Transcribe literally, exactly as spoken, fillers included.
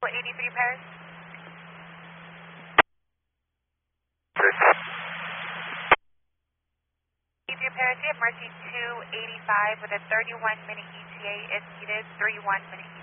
eighty-three Paris. eighty-three Paris, you have Mercy two eighty-five with a thirty-one minute E T A if needed, thirty-one minute